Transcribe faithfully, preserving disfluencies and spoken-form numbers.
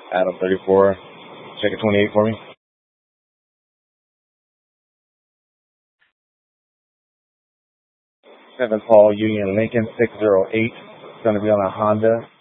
Adam thirty-four. Check a twenty-eight for me. seven Paul Union Lincoln six zero eight. It's going to be on a Honda